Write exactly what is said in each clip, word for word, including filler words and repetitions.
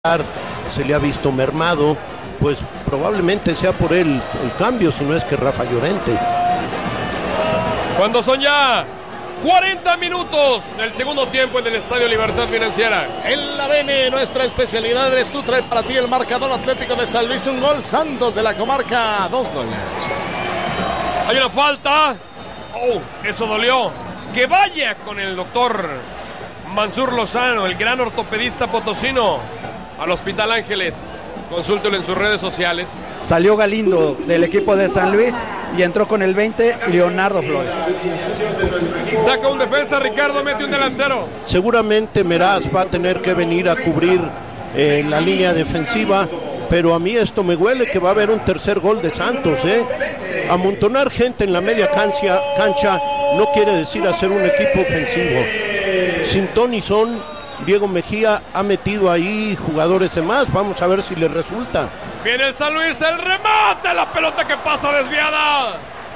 se le ha visto mermado, pues probablemente sea por él el cambio, si no es que Rafa Llorente. Cuando son ya cuarenta minutos del segundo tiempo en el Estadio Libertad Financiera. En la B N, nuestra especialidad eres tú, trae para ti el marcador Atlético de San Luis, un gol, Santos de la Comarca, dos goles. Hay una falta. Oh, eso dolió. Que vaya con el doctor Mansur Lozano, el gran ortopedista potosino, al Hospital Ángeles. Consúltelo en sus redes sociales. Salió Galindo del equipo de San Luis y entró con el veinte Leonardo Flores. Saca un defensa, Ricardo, mete un delantero. Seguramente Meraz va a tener que venir a cubrir eh, la línea defensiva, pero a mí esto me huele que va a haber un tercer gol de Santos, ¿eh? Amontonar gente en la media cancha, cancha no quiere decir hacer un equipo ofensivo. Sin Tony Son, Diego Mejía ha metido ahí jugadores de más. Vamos a ver si le resulta. Viene el San Luis, el remate, la pelota que pasa desviada.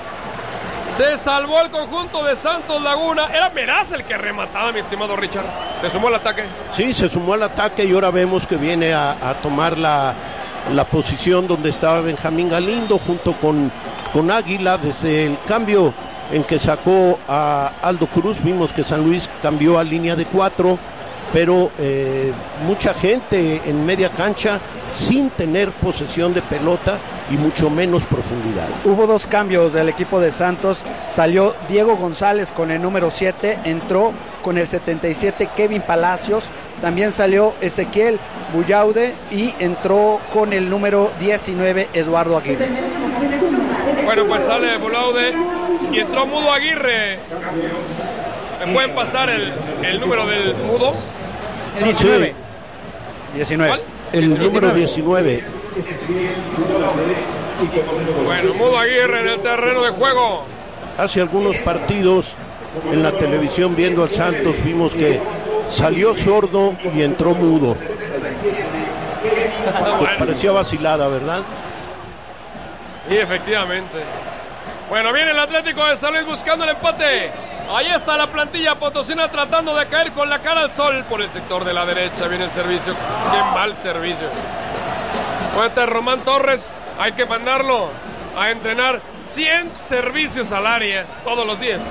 Se salvó el conjunto de Santos Laguna. Era Meraz el que remataba, mi estimado Richard. ¿Se sumó al ataque? Sí, se sumó al ataque y ahora vemos que viene a, a tomar la, la posición donde estaba Benjamín Galindo junto con, con Águila. Desde el cambio en que sacó a Aldo Cruz, vimos que San Luis cambió a línea de cuatro, pero eh, mucha gente en media cancha sin tener posesión de pelota y mucho menos profundidad. Hubo dos cambios del equipo de Santos. Salió Diego González con el número siete, entró con el setenta y siete Kevin Palacios, también salió Ezequiel Bullaude y entró con el número diecinueve Eduardo Aguirre. Bueno, pues sale Bullaude y entró Mudo Aguirre. ¿Me pueden pasar el, el número del Mudo? diecinueve. diecinueve. ¿Cuál? El diecinueve. número diecinueve. Bueno, Mudo Aguirre en el terreno de juego. Hace algunos partidos en la televisión viendo al Santos vimos que salió sordo y entró mudo. Pues parecía vacilada, ¿verdad? Y efectivamente. Bueno, viene el Atlético de San Luis buscando el empate. Ahí está la plantilla potosina tratando de caer con la cara al sol por el sector de la derecha. Viene el servicio. Qué mal servicio. Cuenta Román Torres. Hay que mandarlo a entrenar cien servicios al área todos los días.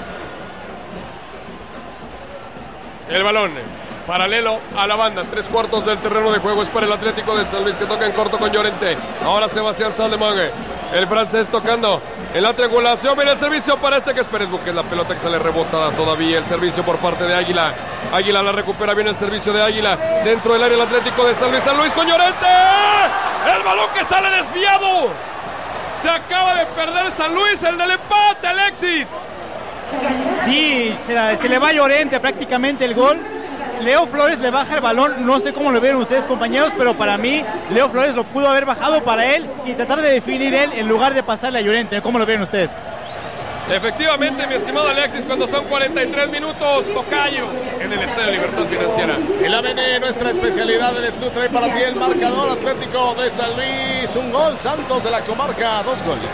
El balón paralelo a la banda. Tres cuartos del terreno de juego es para el Atlético de San Luis, que toca en corto con Llorente. Ahora Sebastián Saldemague. El francés tocando en la triangulación. Viene el servicio para este que es Pérez Buques. La pelota que sale rebotada todavía. El servicio por parte de Águila. Águila la recupera. Viene el servicio de Águila. Dentro del área el Atlético de San Luis. San Luis con Llorente. El balón que sale desviado. Se acaba de perder San Luis. El del empate, Alexis. Sí, se, la, se le va a Llorente prácticamente el gol. Leo Flores le baja el balón, no sé cómo lo ven ustedes, compañeros, pero para mí Leo Flores lo pudo haber bajado para él y tratar de definir él en lugar de pasarle a Llorente. ¿Cómo lo ven ustedes? Efectivamente, mi estimado Alexis, cuando son cuarenta y tres minutos, tocayo en el Estadio Libertad Financiera. En la B N, nuestra especialidad eres tú, trae para ti el marcador Atlético de San Luis, un gol, Santos de la Comarca, dos goles.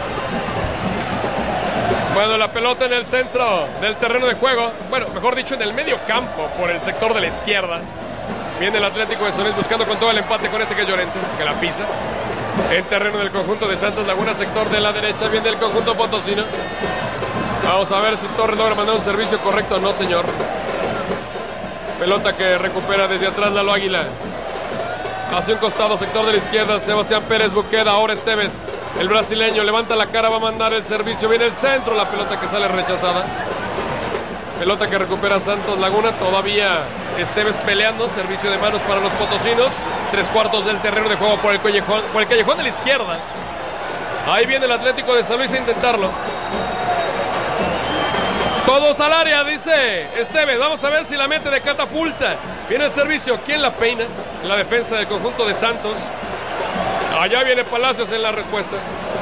Bueno, la pelota en el centro del terreno de juego, bueno, mejor dicho, en el medio campo, por el sector de la izquierda. Viene el Atlético de San Luis buscando con todo el empate con este que es Llorente, que la pisa. En terreno del conjunto de Santos Laguna, sector de la derecha, viene el conjunto potosino. Vamos a ver si Torres logra mandar un servicio correcto. No, señor. Pelota que recupera desde atrás Lalo Águila. Hacia un costado, sector de la izquierda, Sebastián Pérez Buqueda, ahora Esteves. El brasileño levanta la cara, va a mandar el servicio. Viene el centro, la pelota que sale rechazada. Pelota que recupera Santos Laguna. Todavía Esteves peleando. Servicio de manos para los potosinos. Tres cuartos del terreno de juego por el callejón, por el callejón de la izquierda. Ahí viene el Atlético de San Luis a intentarlo. Todos al área, dice Esteves. Vamos a ver si la mete de catapulta. Viene el servicio. ¿Quién la peina? En la defensa del conjunto de Santos. Allá viene Palacios en la respuesta.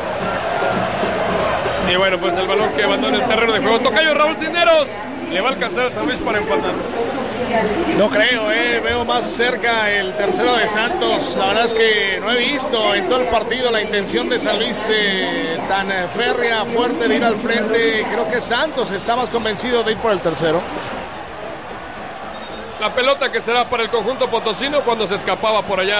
Y bueno, pues el balón que abandona el terreno de juego. Tocayo Raúl Cisneros. Le va a alcanzar a San Luis para empatar. No creo, eh. Veo más cerca el tercero de Santos. La verdad es que no he visto en todo el partido la intención de San Luis eh, tan eh, férrea, fuerte de ir al frente. Creo que Santos está más convencido de ir por el tercero. La pelota que será para el conjunto potosino cuando se escapaba por allá